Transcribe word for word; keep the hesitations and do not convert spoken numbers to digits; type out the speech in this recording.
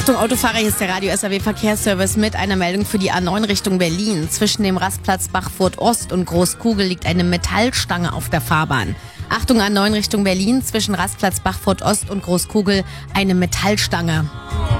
Achtung Autofahrer, hier ist der Radio S A W Verkehrsservice mit einer Meldung für die A neun Richtung Berlin. Zwischen dem Rastplatz Bachfurt Ost und Großkugel liegt eine Metallstange auf der Fahrbahn. Achtung A neun Richtung Berlin, zwischen Rastplatz Bachfurt Ost und Großkugel eine Metallstange.